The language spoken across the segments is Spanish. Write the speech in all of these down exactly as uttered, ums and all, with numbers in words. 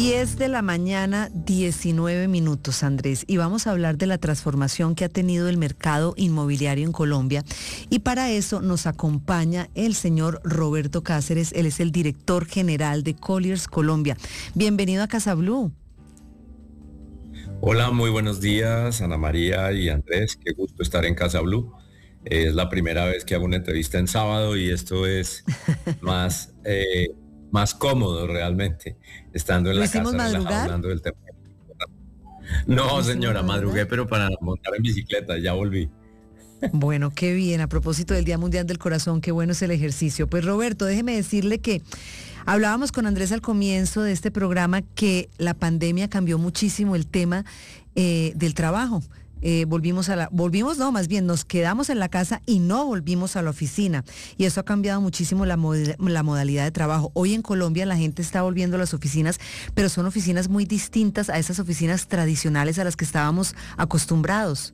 diez de la mañana, diecinueve minutos, Andrés, y vamos a hablar de la transformación que ha tenido el mercado inmobiliario en Colombia. Y para eso nos acompaña el señor Roberto Cáceres, él es el director general de Colliers Colombia. Bienvenido a Casa Blue. Hola, muy buenos días, Ana María y Andrés, qué gusto estar en Casa Blue. Es la primera vez que hago una entrevista en sábado y esto es más... Eh, más cómodo realmente, estando en la casa relajado, hablando del tema. No, señora, madrugué, pero para montar en bicicleta, ya volví. Bueno, qué bien. A propósito del Día Mundial del Corazón, qué bueno es el ejercicio. Pues Roberto, déjeme decirle que hablábamos con Andrés al comienzo de este programa que la pandemia cambió muchísimo el tema eh, del trabajo. Eh, volvimos a la, volvimos no, más bien nos quedamos en la casa y no volvimos a la oficina. Y eso ha cambiado muchísimo la, mod- la modalidad de trabajo. Hoy en Colombia la gente está volviendo a las oficinas, pero son oficinas muy distintas a esas oficinas tradicionales a las que estábamos acostumbrados.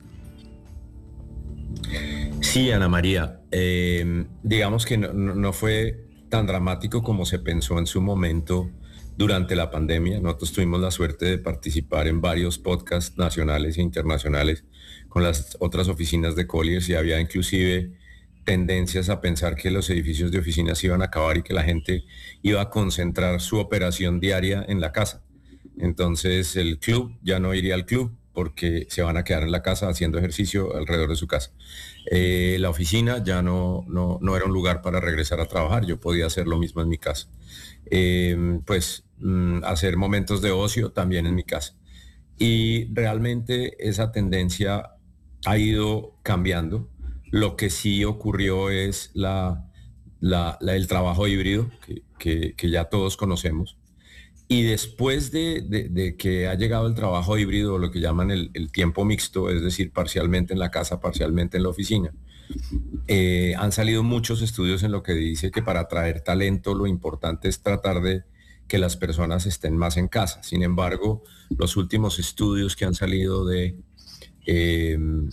Sí, Ana María, eh, digamos que no, no fue tan dramático como se pensó en su momento durante la pandemia. Nosotros tuvimos la suerte de participar en varios podcasts nacionales e internacionales con las otras oficinas de Colliers y había inclusive tendencias a pensar que los edificios de oficinas iban a acabar y que la gente iba a concentrar su operación diaria en la casa. Entonces el club ya no iría al club porque se van a quedar en la casa haciendo ejercicio alrededor de su casa. Eh, la oficina ya no, no, no era un lugar para regresar a trabajar, yo podía hacer lo mismo en mi casa. Eh, pues mm, hacer momentos de ocio también en mi casa. Y realmente esa tendencia ha ido cambiando. Lo que sí ocurrió es la, la, la, el trabajo híbrido que, que, que ya todos conocemos. Y después de, de, de que ha llegado el trabajo híbrido, lo que llaman el, el tiempo mixto, es decir, parcialmente en la casa, parcialmente en la oficina, eh, han salido muchos estudios en lo que dice que para atraer talento lo importante es tratar de que las personas estén más en casa. Sin embargo, los últimos estudios que han salido de, eh,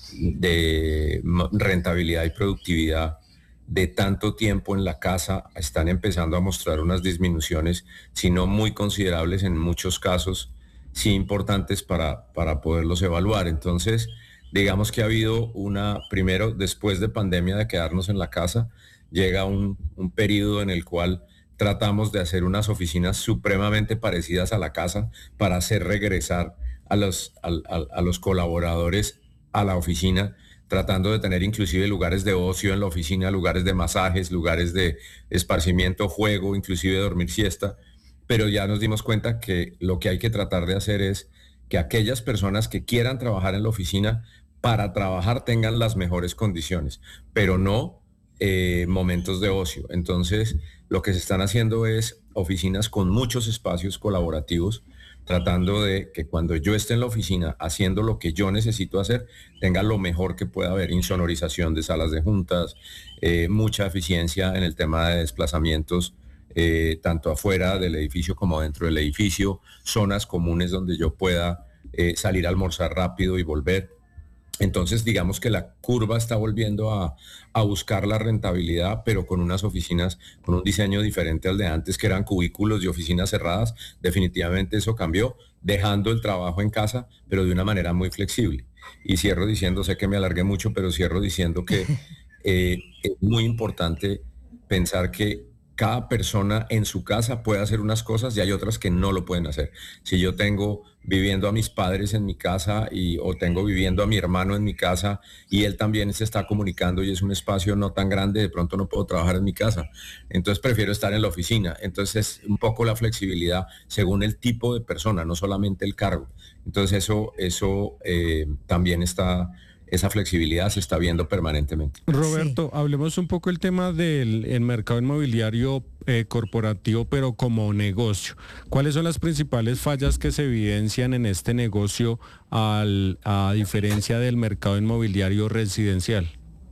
de rentabilidad y productividad de tanto tiempo en la casa están empezando a mostrar unas disminuciones, si no muy considerables en muchos casos, sí importantes para, para poderlos evaluar. Entonces, digamos que ha habido una, primero, después de pandemia de quedarnos en la casa, llega un, un periodo en el cual tratamos de hacer unas oficinas supremamente parecidas a la casa para hacer regresar a los, a, a, a los colaboradores a la oficina, tratando de tener inclusive lugares de ocio en la oficina, lugares de masajes, lugares de esparcimiento, juego, inclusive dormir siesta, pero ya nos dimos cuenta que lo que hay que tratar de hacer es que aquellas personas que quieran trabajar en la oficina para trabajar tengan las mejores condiciones, pero no eh, momentos de ocio. Entonces, lo que se están haciendo es oficinas con muchos espacios colaborativos, tratando de que cuando yo esté en la oficina haciendo lo que yo necesito hacer, tenga lo mejor que pueda haber, insonorización de salas de juntas, eh, mucha eficiencia en el tema de desplazamientos, eh, tanto afuera del edificio como dentro del edificio, zonas comunes donde yo pueda eh, salir a almorzar rápido y volver. Entonces, digamos que la curva está volviendo a, a buscar la rentabilidad, pero con unas oficinas, con un diseño diferente al de antes, que eran cubículos y oficinas cerradas. Definitivamente eso cambió, dejando el trabajo en casa, pero de una manera muy flexible. Y cierro diciendo, sé que me alargué mucho, pero cierro diciendo que eh, es muy importante pensar que cada persona en su casa puede hacer unas cosas y hay otras que no lo pueden hacer. Si yo tengo viviendo a mis padres en mi casa y, o tengo viviendo a mi hermano en mi casa y él también se está comunicando y es un espacio no tan grande, de pronto no puedo trabajar en mi casa. Entonces prefiero estar en la oficina. Entonces es un poco la flexibilidad según el tipo de persona, no solamente el cargo. Entonces eso, eso eh, también está... Esa flexibilidad se está viendo permanentemente. Roberto, sí. Hablemos un poco el tema del el mercado inmobiliario eh, corporativo, pero como negocio. ¿Cuáles son las principales fallas que se evidencian en este negocio al, a diferencia del mercado inmobiliario residencial?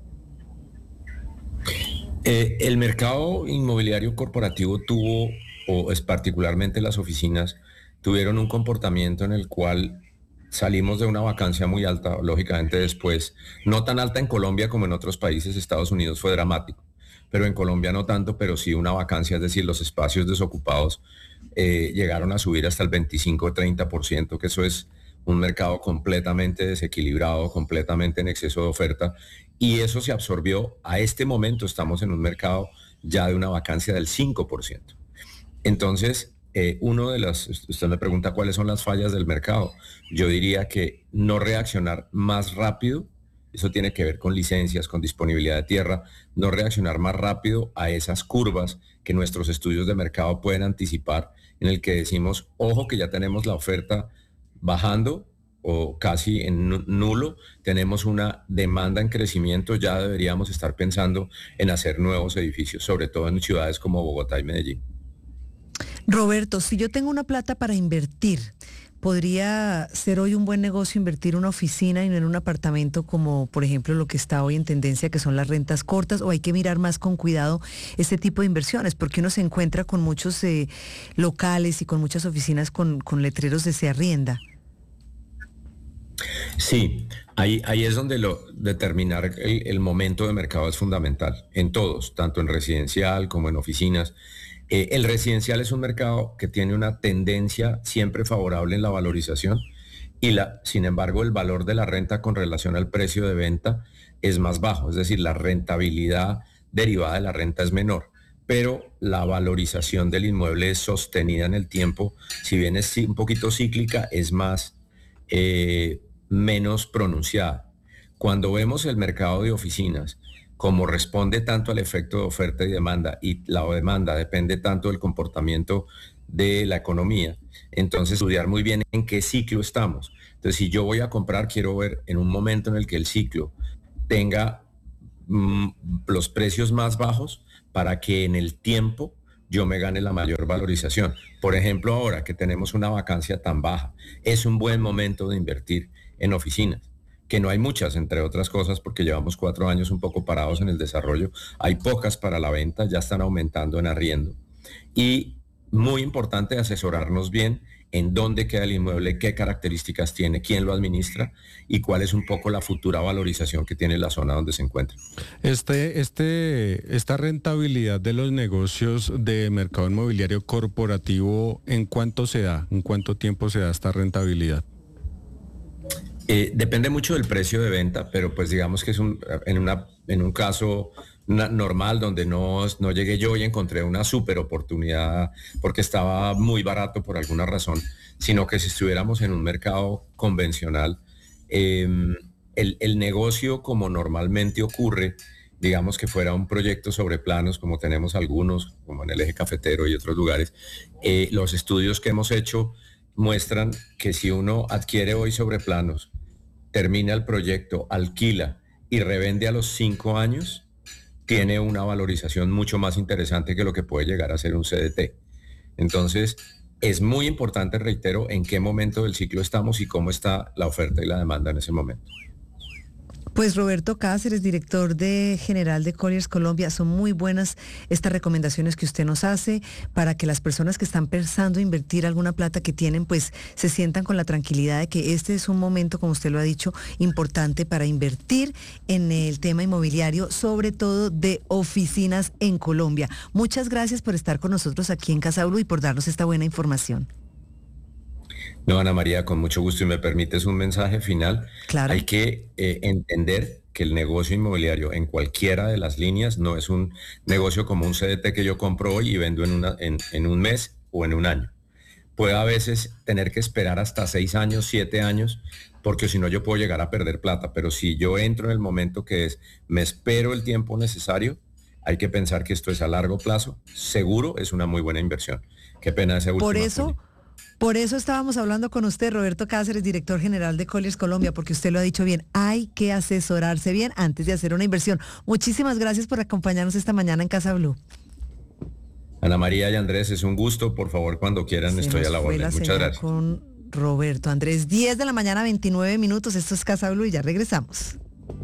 Eh, el mercado inmobiliario corporativo tuvo, o es particularmente las oficinas, tuvieron un comportamiento en el cual salimos de una vacancia muy alta, lógicamente después, no tan alta en Colombia como en otros países. Estados Unidos fue dramático, pero en Colombia no tanto, pero sí una vacancia, es decir, los espacios desocupados eh, llegaron a subir hasta el veinticinco o treinta por ciento, que eso es un mercado completamente desequilibrado, completamente en exceso de oferta, y eso se absorbió. A este momento estamos en un mercado ya de una vacancia del cinco por ciento. Entonces, eh, uno de las, usted me pregunta cuáles son las fallas del mercado. Yo diría que no reaccionar más rápido, eso tiene que ver con licencias, con disponibilidad de tierra, no reaccionar más rápido a esas curvas que nuestros estudios de mercado pueden anticipar, en el que decimos, ojo que ya tenemos la oferta bajando o casi en nulo, tenemos una demanda en crecimiento, ya deberíamos estar pensando en hacer nuevos edificios, sobre todo en ciudades como Bogotá y Medellín. Roberto, si yo tengo una plata para invertir, ¿podría ser hoy un buen negocio invertir en una oficina y no en un apartamento como, por ejemplo, lo que está hoy en tendencia, que son las rentas cortas? ¿O hay que mirar más con cuidado este tipo de inversiones? Porque uno se encuentra con muchos eh, locales y con muchas oficinas con, con letreros de se arrienda. Sí, ahí, ahí es donde lo, determinar el, el momento de mercado es fundamental, en todos, tanto en residencial como en oficinas. Eh, el residencial es un mercado que tiene una tendencia siempre favorable en la valorización y la, sin embargo el valor de la renta con relación al precio de venta es más bajo, es decir, la rentabilidad derivada de la renta es menor, pero la valorización del inmueble es sostenida en el tiempo, si bien es un poquito cíclica, es más eh, menos pronunciada. Cuando vemos el mercado de oficinas, como responde tanto al efecto de oferta y demanda, y la demanda depende tanto del comportamiento de la economía, entonces estudiar muy bien en qué ciclo estamos. Entonces, si yo voy a comprar, quiero ver en un momento en el que el ciclo tenga mmm, los precios más bajos para que en el tiempo yo me gane la mayor valorización. Por ejemplo, ahora que tenemos una vacancia tan baja, es un buen momento de invertir en oficinas, que no hay muchas, entre otras cosas, porque llevamos cuatro años un poco parados en el desarrollo. Hay pocas para la venta, ya están aumentando en arriendo. Y muy importante asesorarnos bien en dónde queda el inmueble, qué características tiene, quién lo administra y cuál es un poco la futura valorización que tiene la zona donde se encuentra. Este, este, esta rentabilidad de los negocios de mercado inmobiliario corporativo, ¿en cuánto se da? ¿En cuánto tiempo se da esta rentabilidad? Eh, depende mucho del precio de venta, pero pues digamos que es un, en, una, en un caso una, normal donde no, no llegué yo y encontré una súper oportunidad porque estaba muy barato por alguna razón, sino que si estuviéramos en un mercado convencional, eh, el, el negocio como normalmente ocurre, digamos que fuera un proyecto sobre planos como tenemos algunos, como en el Eje Cafetero y otros lugares, eh, los estudios que hemos hecho muestran que si uno adquiere hoy sobre planos, termina el proyecto, alquila y revende a los cinco años, tiene una valorización mucho más interesante que lo que puede llegar a ser un C D T. Entonces, es muy importante, reitero, en qué momento del ciclo estamos y cómo está la oferta y la demanda en ese momento. Pues Roberto Cáceres, director de general de Colliers Colombia, son muy buenas estas recomendaciones que usted nos hace para que las personas que están pensando invertir alguna plata que tienen, pues se sientan con la tranquilidad de que este es un momento, como usted lo ha dicho, importante para invertir en el tema inmobiliario, sobre todo de oficinas en Colombia. Muchas gracias por estar con nosotros aquí en Casa Blue y por darnos esta buena información. No, Ana María, con mucho gusto, y me permites un mensaje final. Claro. Hay que eh, entender que el negocio inmobiliario en cualquiera de las líneas no es un negocio como un C D T que yo compro hoy y vendo en, una, en, en un mes o en un año. Puede a veces tener que esperar hasta seis años, siete años, porque si no yo puedo llegar a perder plata. Pero si yo entro en el momento que es, me espero el tiempo necesario, hay que pensar que esto es a largo plazo. Seguro es una muy buena inversión. Qué pena ese último. Por eso... Por eso estábamos hablando con usted, Roberto Cáceres, director general de Colliers Colombia, porque usted lo ha dicho bien, hay que asesorarse bien antes de hacer una inversión. Muchísimas gracias por acompañarnos esta mañana en Casa Blue. Ana María y Andrés, es un gusto. Por favor, cuando quieran, Se estoy a la orden. Muchas gracias. Con Roberto Andrés, diez de la mañana, veintinueve minutos. Esto es Casa Blue y ya regresamos.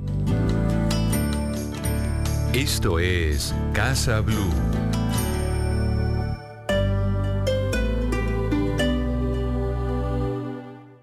Esto es Casa Blue.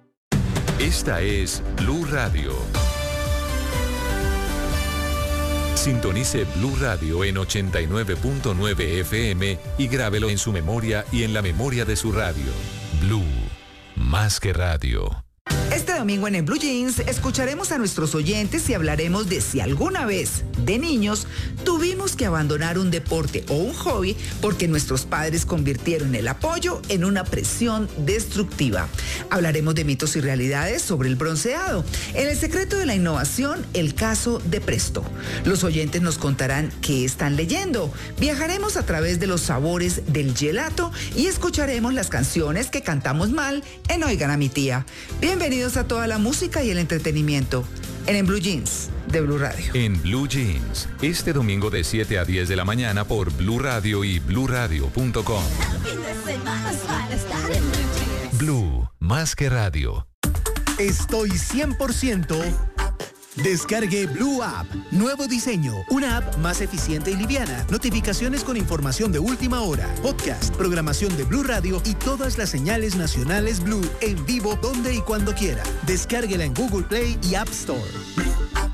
Esta es Blue Radio. Sintonice Blue Radio en ochenta y nueve punto nueve F M y grábelo en su memoria y en la memoria de su radio. Blue, más que radio. Este domingo en el Blue Jeans escucharemos a nuestros oyentes y hablaremos de si alguna vez, de niños, tuvimos que abandonar un deporte o un hobby porque nuestros padres convirtieron el apoyo en una presión destructiva. Hablaremos de mitos y realidades sobre el bronceado. En El secreto de la innovación, el caso de Presto. Los oyentes nos contarán qué están leyendo. Viajaremos a través de los sabores del gelato y escucharemos las canciones que cantamos mal en Oigan a mi tía. Bienvenidos a toda la música y el entretenimiento en, en Blue Jeans de Blue Radio. En Blue Jeans, este domingo de siete a diez de la mañana por Blue Radio y blue radio punto com. Blue, más que radio. Estoy cien por ciento... Descargue Blue App. Nuevo diseño. Una app más eficiente y liviana. Notificaciones con información de última hora. Podcast, programación de Blue Radio y todas las señales nacionales Blue en vivo donde y cuando quiera. Descárguela en Google Play y App Store.